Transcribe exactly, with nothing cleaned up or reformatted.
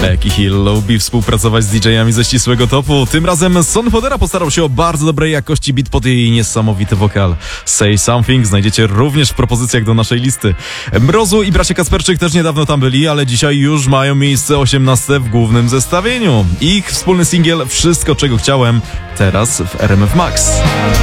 Becky Hill lubi współpracować z didżejami ze ścisłego topu. Tym razem Son Fodera postarał się o bardzo dobrej jakości beat pod jej niesamowity wokal. Say Something znajdziecie również w propozycjach do naszej listy. Mrozu i bracia Kasperczyk też niedawno tam byli, ale dzisiaj już mają miejsce osiemnaste w głównym zestawieniu. Ich wspólny singiel Wszystko czego chciałem teraz w R M F Max.